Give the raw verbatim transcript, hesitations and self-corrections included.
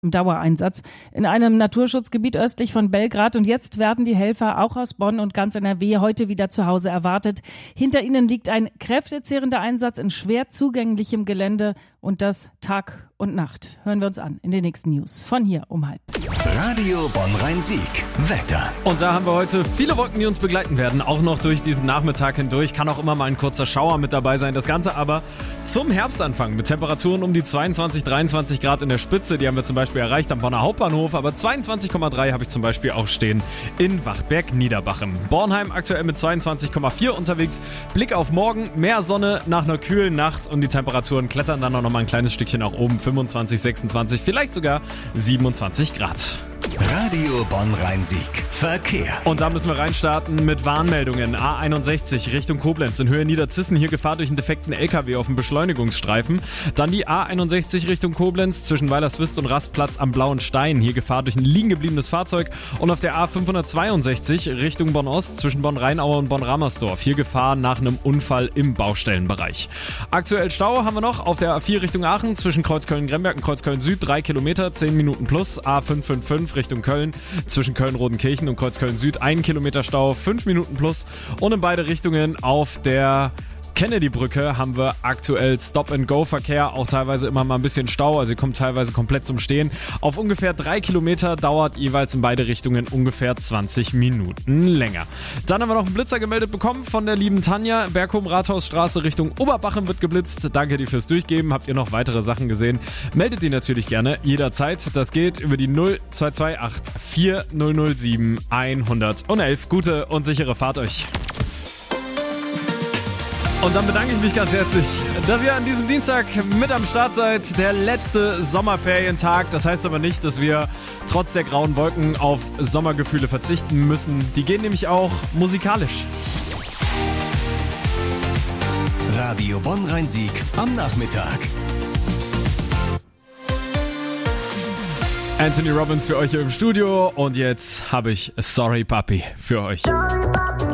im Dauereinsatz in einem Naturschutzgebiet östlich von Belgrad. Und jetzt werden die Helfer auch aus Bonn und ganz N R W heute wieder zu Hause erwartet. Hinter ihnen liegt ein kräftezehrender Einsatz in schwer zugänglichem Gelände und das Tag und Nacht. Hören wir uns an in den nächsten News von hier um halb. Radio Bonn-Rhein-Sieg. Wetter. Und da haben wir heute viele Wolken, die uns begleiten werden, auch noch durch diesen Nachmittag hindurch. Kann auch immer mal ein kurzer Schauer mit dabei sein. Das Ganze aber zum Herbstanfang mit Temperaturen um die zweiundzwanzig, dreiundzwanzig Grad in der Spitze. Die haben wir zum Beispiel erreicht am Bonner Hauptbahnhof, aber zweiundzwanzig Komma drei habe ich zum Beispiel auch stehen in Wachtberg-Niederbachem. Bornheim aktuell mit zweiundzwanzig Komma vier unterwegs. Blick auf morgen, mehr Sonne nach einer kühlen Nacht und die Temperaturen klettern dann auch noch mal ein kleines Stückchen nach oben. fünfundzwanzig, sechsundzwanzig, vielleicht sogar siebenundzwanzig Grad. Radio Bonn-Rhein-Sieg. Verkehr. Und da müssen wir reinstarten mit Warnmeldungen. A einundsechzig Richtung Koblenz in Höhe Niederzissen. Hier Gefahr durch einen defekten L K W auf dem Beschleunigungsstreifen. Dann die A einundsechzig Richtung Koblenz zwischen Weilerswist und Rastplatz am Blauen Stein. Hier Gefahr durch ein liegen gebliebenes Fahrzeug. Und auf der A fünfhundertzweiundsechzig Richtung Bonn-Ost zwischen Bonn-Rheinaue und Bonn-Ramersdorf. Hier Gefahr nach einem Unfall im Baustellenbereich. Aktuell Stau haben wir noch auf der A vier Richtung Aachen zwischen Kreuzköln-Gremberg und Kreuzköln-Süd. drei Kilometer, zehn Minuten plus. A fünf fünf fünf Richtung Köln zwischen Köln-Rodenkirchen und Kreuzköln-Süd. ein Kilometer Stau, fünf Minuten plus. Und in beide Richtungen auf der Kennedy-Brücke haben wir aktuell Stop-and-Go-Verkehr, auch teilweise immer mal ein bisschen Stau, also ihr kommt teilweise komplett zum Stehen. Auf ungefähr drei Kilometer dauert jeweils in beide Richtungen ungefähr zwanzig Minuten länger. Dann haben wir noch einen Blitzer gemeldet bekommen von der lieben Tanja. Berghof-Rathausstraße Richtung Oberbachem wird geblitzt. Danke dir fürs Durchgeben. Habt ihr noch weitere Sachen gesehen? Meldet die natürlich gerne jederzeit. Das geht über die null zwei zwei acht vier null null sieben hundertelf. Gute und sichere Fahrt euch. Und dann bedanke ich mich ganz herzlich, dass ihr an diesem Dienstag mit am Start seid. Der letzte Sommerferientag. Das heißt aber nicht, dass wir trotz der grauen Wolken auf Sommergefühle verzichten müssen. Die gehen nämlich auch musikalisch. Radio Bonn-Rhein-Sieg am Nachmittag. Anthony Robbins für euch hier im Studio. Und jetzt habe ich Sorry Papi für euch.